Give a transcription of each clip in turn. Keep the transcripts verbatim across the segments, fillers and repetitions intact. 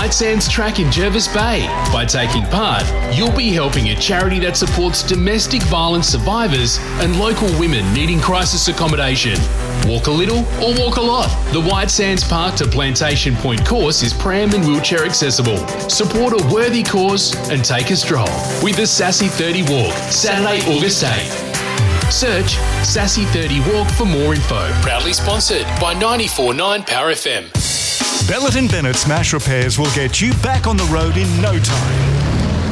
White Sands Track in Jervis Bay. By taking part, you'll be helping a charity that supports domestic violence survivors and local women needing crisis accommodation. Walk a little or walk a lot. The White Sands Park to Plantation Point course is pram and wheelchair accessible. Support a worthy cause and take a stroll with the Sassy thirty Walk, Saturday, August eighth. Search Sassy thirty Walk for more info. Proudly sponsored by ninety-four point nine Power F M. Bellett and Bennett Smash Repairs will get you back on the road in no time.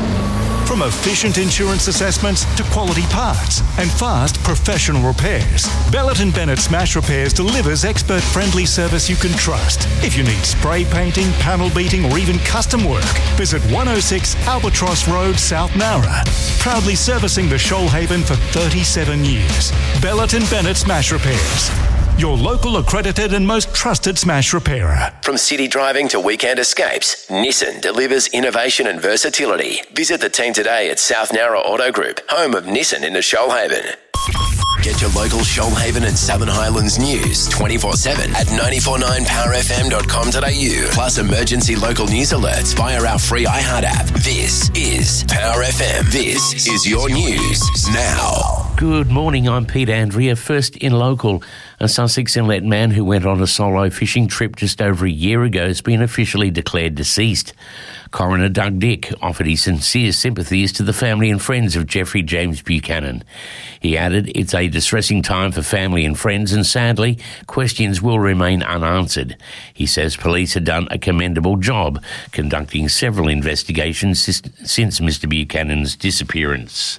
From efficient insurance assessments to quality parts and fast professional repairs, Bellett and Bennett Smash Repairs delivers expert-friendly service you can trust. If you need spray painting, panel beating or even custom work, visit one oh six Albatross Road, South Nowra. Proudly servicing the Shoalhaven for thirty-seven years. Bellett and Bennett Smash Repairs. Your local accredited and most trusted smash repairer. From city driving to weekend escapes, Nissan delivers innovation and versatility. Visit the team today at South Nowra Auto Group, home of Nissan in the Shoalhaven. Get your local Shoalhaven and Southern Highlands news twenty-four seven at nine four nine power f m dot com dot a u. Plus emergency local news alerts via our free iHeart app. This is Power F M. This is your news now. Good morning, I'm Pete Andrea. First in local, a Sussex Inlet man who went on a solo fishing trip just over a year ago has been officially declared deceased. Coroner Doug Dick offered his sincere sympathies to the family and friends of Jeffrey James Buchanan. He added, it's a distressing time for family and friends and sadly, questions will remain unanswered. He says police have done a commendable job conducting several investigations since Mister Buchanan's disappearance.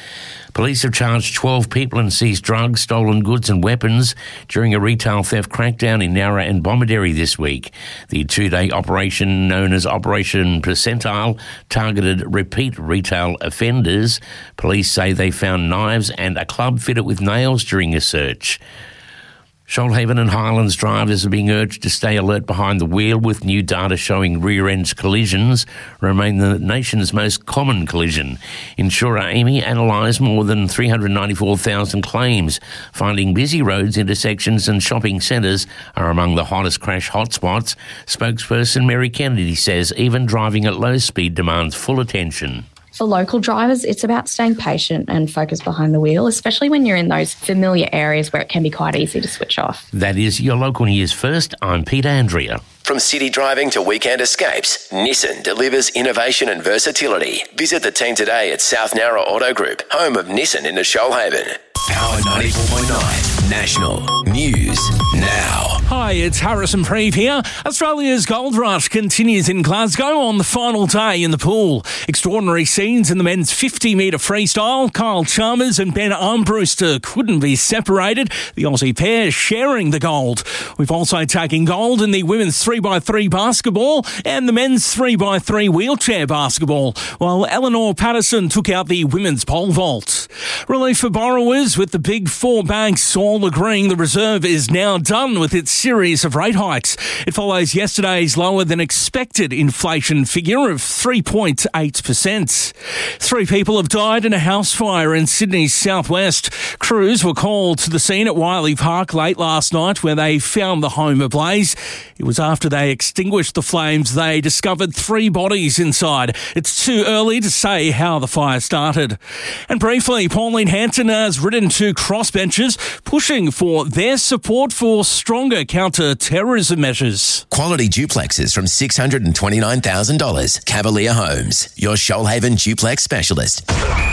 Police have charged twelve people and seized drugs, stolen goods and weapons during a retail theft crackdown in Nowra and Bomaderry this week. The two-day operation, known as Operation Percentile, targeted repeat retail offenders. Police say they found knives and a club fitted with nails during a search. Shoalhaven and Highlands drivers are being urged to stay alert behind the wheel, with new data showing rear-end collisions remain the nation's most common collision. Insurer Amy analysed more than three hundred ninety-four thousand claims, finding busy roads, intersections and shopping centres are among the hottest crash hotspots. Spokesperson Mary Kennedy says even driving at low speed demands full attention. For local drivers, it's about staying patient and focused behind the wheel, especially when you're in those familiar areas where it can be quite easy to switch off. That is your local news first. I'm Peter Andrea. From city driving to weekend escapes, Nissan delivers innovation and versatility. Visit the team today at South Nowra Auto Group, home of Nissan in the Shoalhaven. Power ninety-four point nine National News Now. Hi, it's Harrison Preeve here. Australia's Gold Rush continues in Glasgow on the final day in the pool. Extraordinary scenes in the men's fifty metre freestyle. Kyle Chalmers and Ben Armbruster couldn't be separated. The Aussie pair sharing the gold. We've also taken gold in the women's three by three basketball and the men's three by three wheelchair basketball, while Eleanor Patterson took out the women's pole vault. Relief for borrowers, with the big four banks all agreeing the Reserve is now done with its series of rate hikes. It follows yesterday's lower than expected inflation figure of three point eight percent. Three people have died in a house fire in Sydney's southwest. Crews were called to the scene at Wiley Park late last night, where they found the home ablaze. It was after they extinguished the flames they discovered three bodies inside. It's too early to say how the fire started. And briefly, Pauline Hanson has written to crossbenchers pushing for their support for stronger counter-terrorism measures. Quality duplexes from six hundred twenty-nine thousand dollars. Cavalier Homes, your Shoalhaven duplex specialist.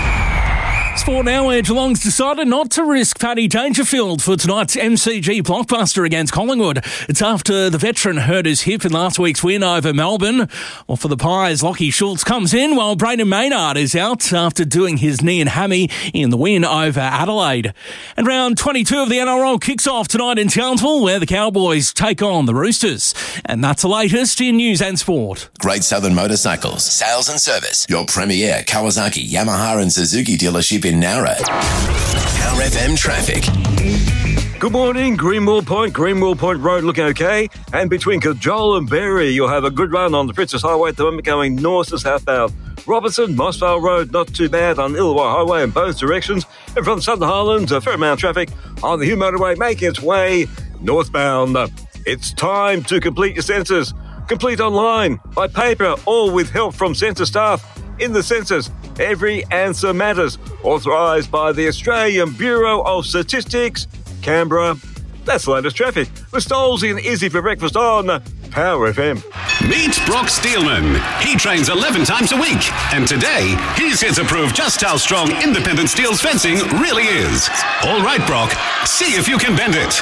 Sport now, where Geelong's decided not to risk Paddy Dangerfield for tonight's M C G blockbuster against Collingwood. It's after the veteran hurt his hip in last week's win over Melbourne. Well, for the Pies, Lockie Schultz comes in while Brayden Maynard is out after doing his knee and hammy in the win over Adelaide. And round twenty-two of the N R L kicks off tonight in Townsville, where the Cowboys take on the Roosters. And that's the latest in news and sport. Great Southern Motorcycles, sales and service. Your premier Kawasaki, Yamaha and Suzuki dealership in Nowra. Power F M traffic. Good morning, Greenwell Point, Greenwell Point Road looking okay. And between Cajole and Berry, you'll have a good run on the Princess Highway at the moment going north to southbound. Robertson, Mossvale Road, not too bad on Illawarra Highway in both directions. And from Southern Highlands, a fair amount of traffic on the Hume Motorway making its way northbound. It's time to complete your census. Complete online, by paper, or with help from centre staff. In the census, every answer matters. Authorised by the Australian Bureau of Statistics. Canberra. That's the latest traffic. With Stolzy and Izzy for breakfast on Power F M. Meet Brock Steelman. He trains eleven times a week. And today, he's here to prove just how strong independent steel's fencing really is. All right, Brock. See if you can bend it.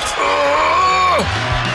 Oh,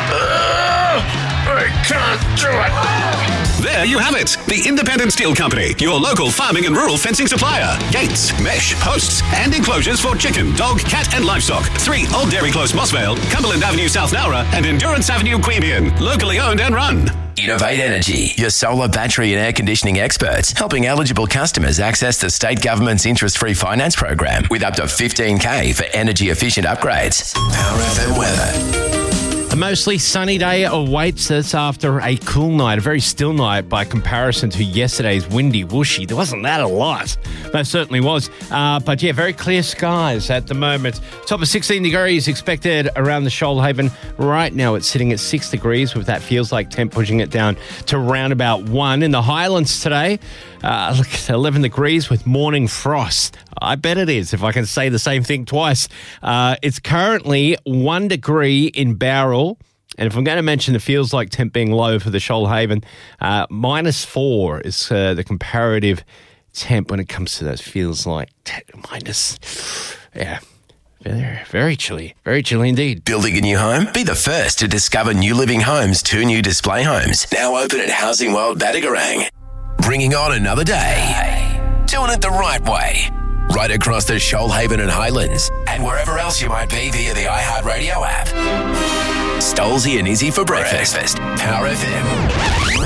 uh, I can't do it. There you have it. The Independent Steel Company, your local farming and rural fencing supplier. Gates, mesh, posts, and enclosures for chicken, dog, cat, and livestock. Three Old Dairy Close, Mossvale, Cumberland Avenue, South Nowra, and Endurance Avenue, Queanbeyan. Locally owned and run. Innovate Energy, your solar, battery and air conditioning experts, helping eligible customers access the state government's interest-free finance program with up to fifteen K for energy-efficient upgrades. Power F M weather. A mostly sunny day awaits us after a cool night, a very still night by comparison to yesterday's windy whooshy. There wasn't that a lot. There certainly was. Uh, but yeah, very clear skies at the moment. Top of sixteen degrees expected around the Shoalhaven. Right now it's sitting at six degrees with that feels like temp pushing it down to around about one. In the Highlands today, uh, look at eleven degrees with morning frost. I bet it is, if I can say the same thing twice. Uh, it's currently one degree in Bowral. And if I'm going to mention the feels like temp being low for the Shoalhaven, uh, minus four is uh, the comparative temp when it comes to those feels like te- minus. Yeah, very, very chilly. Very chilly indeed. Building a new home? Be the first to discover New Living Homes' two new display homes. Now open at Housing World Badagarang. Bringing on another day. Doing it the right way. Right across the Shoalhaven and Highlands, and wherever else you might be via the iHeartRadio app. Stolzy and Izzy for breakfast. Power F M.